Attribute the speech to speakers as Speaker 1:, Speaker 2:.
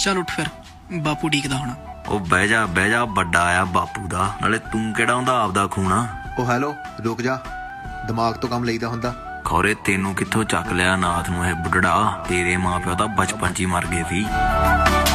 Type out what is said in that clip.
Speaker 1: ਚੱਲ ਉੱਠ ਫਿਰ, ਬਾਪੂ ਡੀਕਦਾ ਹੋਣਾ।
Speaker 2: ਉਹ ਬਹਿ ਜਾ ਵੱਡਾ ਆ ਬਾਪੂ ਦਾ, ਨਾਲੇ ਤੂੰ ਕਿਹੜਾ ਹੁੰਦਾ ਆਪਦਾ ਖੂਣਾ।
Speaker 3: ਉਹ ਹੈਲੋ, ਰੁਕ ਜਾ, ਦਿਮਾਗ ਤੋਂ ਕੰਮ ਲਈਦਾ ਹੁੰਦਾ।
Speaker 2: ਖੌਰੇ ਤੈਨੂੰ ਕਿੱਥੋਂ ਚੱਕ ਲਿਆ ਨਾਥ ਨੂੰ ਇਹ ਬੁੱਢੜਾ, ਤੇਰੇ ਮਾਂ ਪਿਓ ਤਾਂ ਬਚਪਨ 'ਚ ਹੀ ਮਰ ਗਏ ਸੀ।